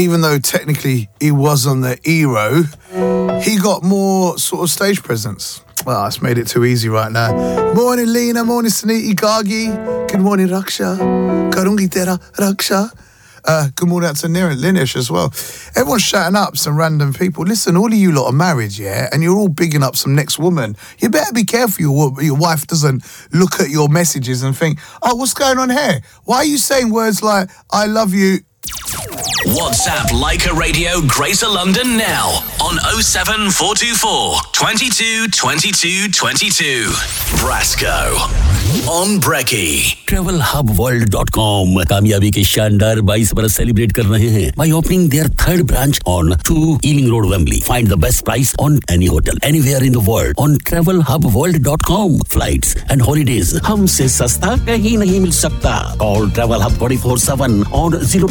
even though technically he was on the Hero, he got more sort of stage presence. Well, it's made it too easy right now. Morning, Lena. Morning, Suniti Gagi. Good morning, Raksha. Karungi Tera Raksha. Good morning out to Linesh as well. Everyone's shouting up some random people. Listen, all of you lot are married, yeah? And you're all bigging up some next woman. You better be careful your wife doesn't look at your messages and think, oh, what's going on here? Why are you saying words like, I love you? WhatsApp Leica Radio Greater London now on 07424 22 22 22. Brasco on Brecky. TravelHubWorld.com कामयाबी के शानदार 22 बरस celebrate कर रहे हैं by opening their third branch on 2 Ealing Road, Wembley. Find the best price on any hotel anywhere in the world on TravelHubWorld.com. Flights and holidays हमसे सस्ता कहीं नहीं मिल सकता. Call Travel Hub 24/7 on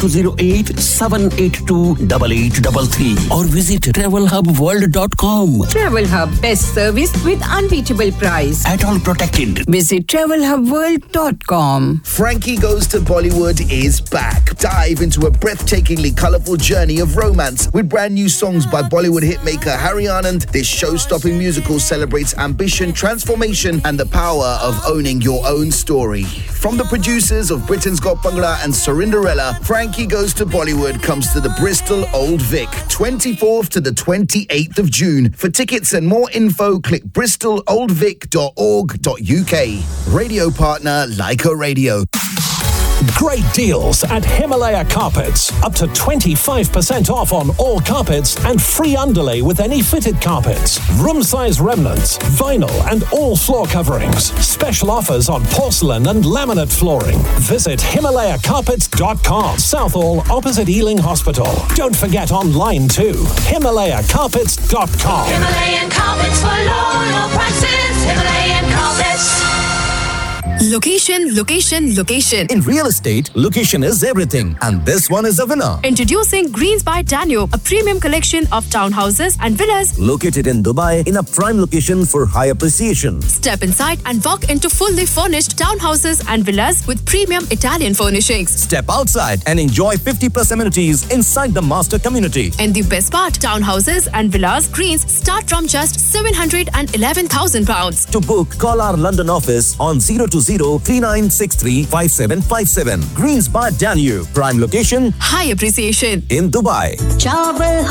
0208-782-8833 or visit TravelHubWorld.com. Travel Hub, best service with unbeatable price. At all protected. Visit TravelHubWorld.com. Frankie Goes to Bollywood is back. Dive into a breathtakingly colourful journey of romance with brand new songs by Bollywood hitmaker Harry Anand. This show-stopping musical celebrates ambition, transformation, and the power of owning your own story. From the producers of Britain's Got Bhangra and Surrenderella, Frankie Goes to Bollywood comes to the Bristol Old Vic, 24th to the 28th of June. For tickets and more info, click bristololdvic.org.uk. Radio partner Leica Radio. Great deals at Himalaya Carpets. Up to 25% off on all carpets and free underlay with any fitted carpets. Room size remnants, vinyl and all floor coverings. Special offers on porcelain and laminate flooring. Visit HimalayaCarpets.com. Southall opposite Ealing Hospital. Don't forget online too. HimalayaCarpets.com. Himalayan Carpets for low prices. Himalayan Carpets. Location, location, location. In real estate, location is everything. And this one is a winner. Introducing Greens by Danube, a premium collection of townhouses and villas located in Dubai in a prime location for high appreciation. Step inside and walk into fully furnished townhouses and villas with premium Italian furnishings. Step outside and enjoy 50+ amenities inside the master community. And the best part, townhouses and villas Greens start from just £711,000. To book, call our London office on 020-3963-5757. Greens by Danube. Prime location, high appreciation in Dubai. Travel